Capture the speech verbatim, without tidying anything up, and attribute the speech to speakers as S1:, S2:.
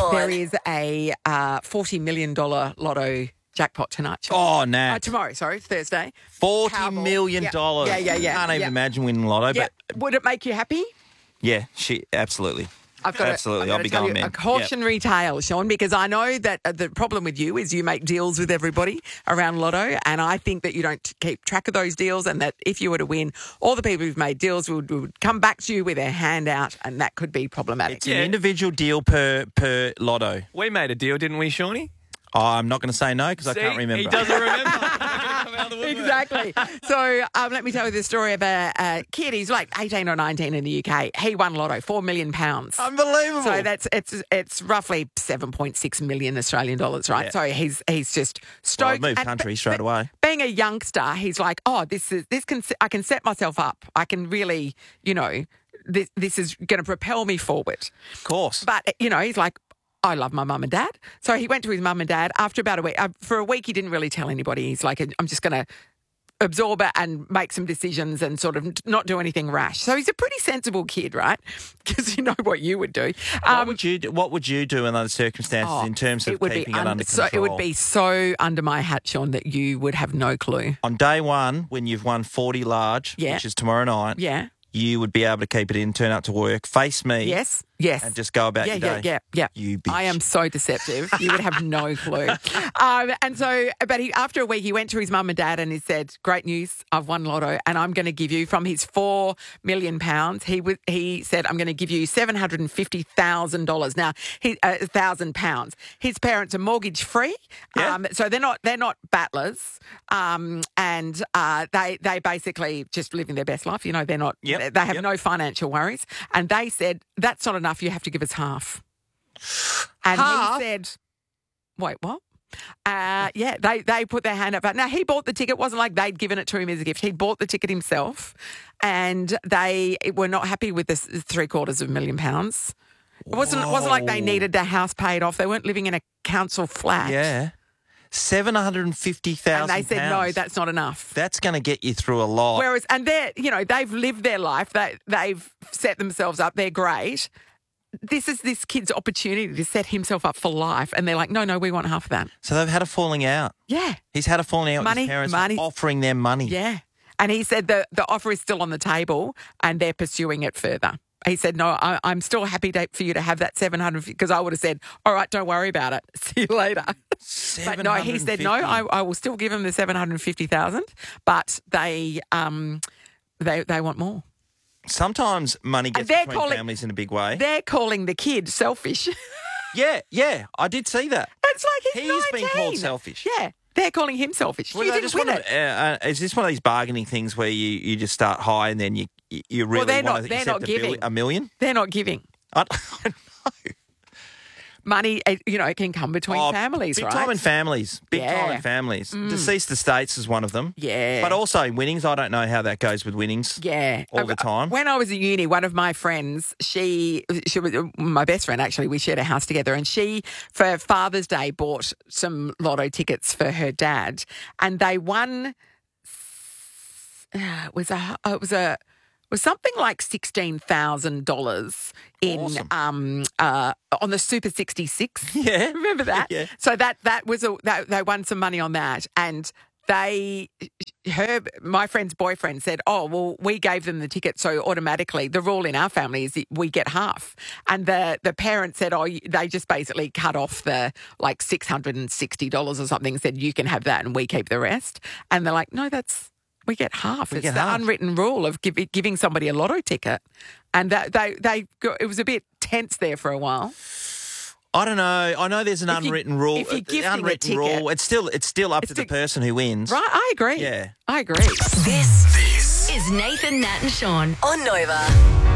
S1: Sean.
S2: There is a uh, forty million dollars lotto jackpot tonight.
S3: Oh, Nat.
S2: Uh, tomorrow, sorry, Thursday.
S3: Forty
S2: Powerball.
S3: million dollars.
S2: Yeah, yeah, yeah.
S3: Can't even
S2: yeah.
S3: imagine winning lotto,
S2: Yeah.
S3: but
S2: Would it make you happy?
S3: yeah, she absolutely.
S2: I've got
S3: Absolutely,
S2: a,
S3: I'll be going, man.
S2: A cautionary
S3: Yep.
S2: tale, Sean, because I know that uh, the problem with you is you make deals with everybody around Lotto, and I think that you don't keep track of those deals, and that if you were to win, all the people who've made deals would, would come back to you with their hand out, and that could be problematic.
S3: It's an individual deal per per lotto.
S4: We made a deal, didn't we, Shawnee?
S3: Oh, I'm not going to say no because I
S4: See,
S3: can't remember.
S4: He doesn't remember. Come out of the woodwork.
S2: Exactly. So um, let me tell you this story about a kid. He's like eighteen or nineteen in the U K. He won Lotto, four million pounds.
S3: Unbelievable.
S2: So that's it's it's roughly seven point six million Australian dollars, right?
S3: Yeah.
S2: So he's he's just
S3: Well,
S2: stoked.
S3: I'd move
S2: And
S3: country
S2: be-
S3: straight
S2: be-
S3: away.
S2: Being a youngster, he's like, oh, this is this can I can set myself up. I can really, you know, this this is going to propel me forward.
S3: Of course.
S2: But you know, he's like, I love my mum and dad. So he went to his mum and dad after about a week. Uh, for a week, he didn't really tell anybody. He's like, I'm just going to absorb it and make some decisions and sort of not do anything rash. So he's a pretty sensible kid, right? Because you know what you would do.
S3: what
S2: Um,
S3: would you do, What would you do in those circumstances
S2: oh,
S3: in terms of
S2: it would
S3: keeping
S2: be
S3: it
S2: un-
S3: under
S2: so,
S3: control?
S2: It would be so under my hat, Sean, that you would have no clue.
S3: On day one, when you've won forty large,
S2: Yeah.
S3: which is tomorrow night,
S2: Yeah.
S3: you would be able to keep it in, turn up to work, face me,
S2: Yes. Yes.
S3: and just go about
S2: yeah,
S3: your
S2: yeah,
S3: day.
S2: yeah, yeah.
S3: You bitch.
S2: I am so deceptive. You would have no clue. Um, and so, but he, after a week, he went to his mum and dad and he said, "Great news! I've won Lotto, and I'm going to give you from his four million pounds." He w- he said, "I'm going to give you seven hundred and fifty thousand dollars." Now, he a uh, thousand pounds. His parents are mortgage free,
S3: Yeah.
S2: um, so they're not they're not battlers, um, and uh, they they basically just living their best life. You know, they're not.
S3: Yep.
S2: They have
S3: Yep.
S2: no financial worries, and they said that's not enough. You have to give us half. And
S3: Half?
S2: he said, wait, what? Uh, yeah, they, they put their hand up. But now he bought the ticket. It wasn't like they'd given it to him as a gift. He bought the ticket himself, and they were not happy with this three quarters of a million pounds. It wasn't, it wasn't like they
S3: Whoa.
S2: needed their house paid off. They weren't living in a council flat.
S3: Yeah. seven hundred fifty thousand
S2: And they said, no, that's not enough.
S3: That's going to get you through a lot.
S2: Whereas, and they're, you know, they've lived their life. They, they've set themselves up. They're great. This is this kid's opportunity to set himself up for life. And they're like, no, no, we want half of that.
S3: So they've had a falling out.
S2: Yeah.
S3: He's had a falling out
S2: Money,
S3: with his parents
S2: money.
S3: for offering them money.
S2: Yeah. And he said the, the offer is still on the table and they're pursuing it further. He said, no, I, I'm still happy to, for you to have that seven hundred because I would have said, all right, don't worry about it. See you later. But no, he said, no, I, I will still give him the seven hundred fifty thousand but they, um, they, they want more.
S3: Sometimes money gets
S2: they're
S3: between
S2: calling-
S3: families in a big way.
S2: They're calling the kid selfish.
S3: Yeah, yeah, I did see that.
S2: It's like he's
S3: He's been called
S2: nineteen.
S3: selfish.
S2: Yeah. They're calling him selfish.
S3: Well,
S2: you
S3: I
S2: didn't
S3: just
S2: win
S3: wanna-
S2: it.
S3: uh, uh, is this one of these bargaining things where you, you just start high and then you you- you really
S2: they're
S3: want
S2: not-
S3: to
S2: they're
S3: accept
S2: not
S3: a,
S2: giving.
S3: billi- a million?
S2: They're not giving.
S3: I, I know.
S2: Money, eh, you know, it can come between
S3: Oh,
S2: families,
S3: big
S2: right?
S3: time in families. Big time
S2: Yeah.
S3: in families. Deceased estates is one of them.
S2: Yeah.
S3: But also winnings. I don't know how that goes with winnings.
S2: Yeah,
S3: all the time.
S2: When I was at uni, one of my friends, she, she was my best friend actually. We shared a house together, and she, for Father's Day, bought some lotto tickets for her dad, and they won. Uh, it was a it was a was something like sixteen thousand dollars in
S3: Awesome.
S2: um uh on the Super sixty-six.
S3: Yeah.
S2: Remember that?
S3: Yeah.
S2: So that that was a that, they won some money on that, and they her my friend's boyfriend said, "Oh well, we gave them the ticket, so automatically the rule in our family is that we get half." And the the parents said, "Oh, they just basically cut off the like six hundred and sixty dollars or something. Said you can have that, and we keep the rest." And they're like, "No, that's." We get half.
S3: We
S2: it's
S3: get
S2: the
S3: half.
S2: unwritten rule of give, giving somebody a lotto ticket, and that they they got, it was a bit tense there for a while.
S3: I don't know. I know there's an
S2: If you-
S3: unwritten rule.
S2: if you're
S3: uh,
S2: gifting a
S3: unwritten
S2: ticket-
S3: rule. It's still it's still up
S2: It's
S3: to the
S2: the-
S3: person who wins.
S2: Right? I agree.
S3: Yeah.
S2: I agree.
S1: This, this is Nathan, Nat and Sean on Nova.